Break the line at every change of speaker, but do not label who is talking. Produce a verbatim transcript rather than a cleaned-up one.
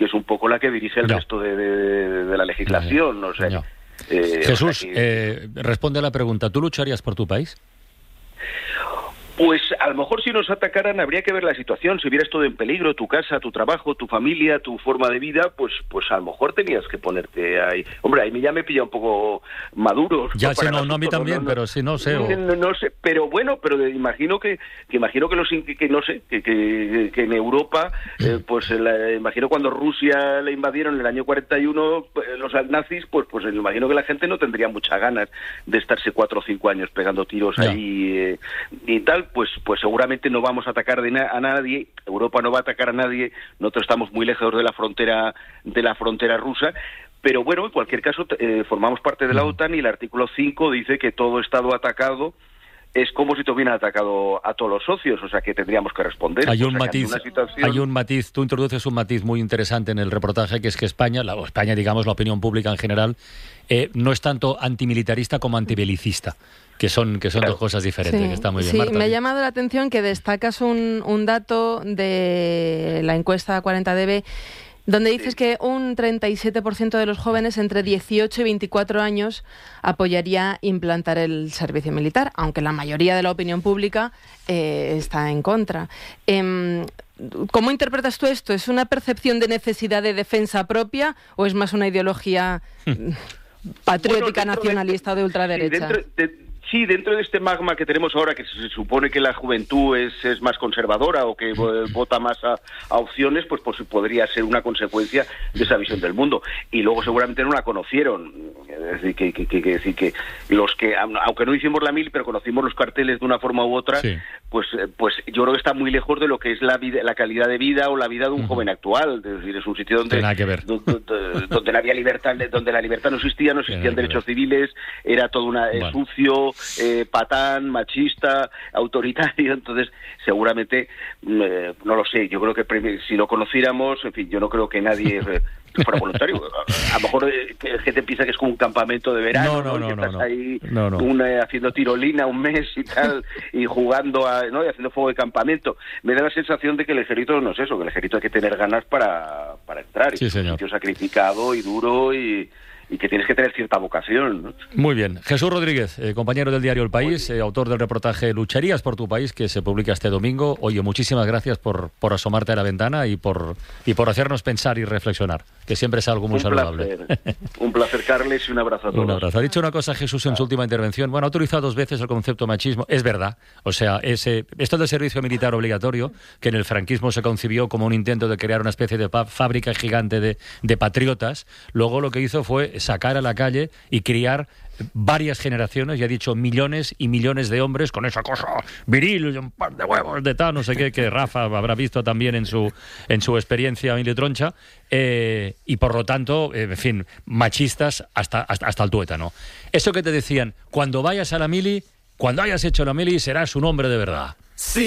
que es un poco la que dirige el
no.
resto de, de, de la legislación. No, no sé.
No.
Eh,
Jesús,
o sea que...
eh, responde a la pregunta. ¿Tú lucharías por tu país?
Pues a lo mejor si nos atacaran habría que ver la situación. Si vieras todo en peligro, tu casa, tu trabajo, tu familia, tu forma de vida, pues pues a lo mejor tenías que ponerte ahí. Hombre, ahí ya me pilla un poco maduro.
Ya sé, no, no a mí también, no, no, pero sí, no sé. O...
No, no sé, pero bueno, pero de, imagino que, que imagino que los que, que no sé, que, que, que en Europa, eh, pues la, imagino cuando Rusia le invadieron en el año cuarenta y uno, pues, los nazis, pues pues imagino que la gente no tendría muchas ganas de estarse cuatro o cinco años pegando tiros
ya.
ahí eh, y tal. Pues, pues seguramente no vamos a atacar de na- a nadie, Europa no va a atacar a nadie, nosotros estamos muy lejos de la frontera de la frontera rusa, pero bueno, en cualquier caso eh, formamos parte de la OTAN y el artículo cinco dice que todo Estado atacado es como si te hubieran atacado a todos los socios, o sea que tendríamos que responder.
Hay un
o sea,
matiz,
situación...
hay un matiz, tú introduces un matiz muy interesante en el reportaje, que es que España, la, o España, digamos, la opinión pública en general, eh, no es tanto antimilitarista como antibelicista, que son que son claro. dos cosas diferentes,
sí,
que está muy bien.
Sí,
Marta,
me ha llamado la atención que destacas un, un dato de la encuesta cuarenta D B, donde dices que un treinta y siete por ciento de los jóvenes entre dieciocho y veinticuatro años apoyaría implantar el servicio militar, aunque la mayoría de la opinión pública eh, está en contra. Eh, ¿Cómo interpretas tú esto? ¿Es una percepción de necesidad de defensa propia o es más una ideología patriótica, bueno, nacionalista de, o de ultraderecha?
Sí, dentro de... Sí, dentro de este magma que tenemos ahora, que se supone que la juventud es, es más conservadora o que vota más a, a opciones, pues, pues podría ser una consecuencia de esa visión del mundo. Y luego seguramente no la conocieron. Es decir, que, que, que, que, decir, que los que, aunque no hicimos la mil, pero conocimos los carteles de una forma u otra, sí. pues, pues yo creo que está muy lejos de lo que es la vida, la calidad de vida o la vida de un uh-huh. joven actual. Es decir, es un sitio donde,
nada que ver.
donde, donde, donde no había libertad, donde la libertad no existía, no existían derechos civiles, era todo una bueno. sucio, Eh, patán, machista, autoritario, entonces seguramente, eh, no lo sé, yo creo que si lo conociéramos, en fin, yo no creo que nadie eh, fuera voluntario. A, a lo mejor eh, gente piensa que es como un campamento de verano,
no, no,
¿no?
no,
que
no,
estás
no.
ahí
no, no.
Un, eh, haciendo tirolina un mes y tal, y jugando, a, ¿no? y haciendo fuego de campamento. Me da la sensación de que el ejército no es eso, que el ejército hay que tener ganas para, para entrar,
sí,
y es un sitio sacrificado y duro y... y que tienes que tener cierta vocación, ¿no?
Muy bien. Jesús Rodríguez, eh, compañero del diario El País, eh, autor del reportaje Lucharías por tu país, que se publica este domingo. Oye, muchísimas gracias por, por asomarte a la ventana y por, y por hacernos pensar y reflexionar, que siempre es algo muy
un
saludable.
Placer. Un placer, Carles, y un abrazo a todos.
Un abrazo. Ha dicho una cosa Jesús en su última intervención. Bueno, ha utilizado dos veces el concepto machismo. Es verdad. O sea, ese, esto del servicio militar obligatorio, que en el franquismo se concibió como un intento de crear una especie de fábrica gigante de, de patriotas, luego lo que hizo fue sacar a la calle y criar varias generaciones, ya he dicho, millones y millones de hombres con esa cosa viril y un par de huevos de tal, no sé qué, que Rafa habrá visto también en su en su experiencia militroncha, eh, y por lo tanto, eh, en fin, machistas hasta, hasta, hasta el tuétano. Eso que te decían, cuando vayas a la mili, cuando hayas hecho la mili, serás un hombre de verdad. Sí.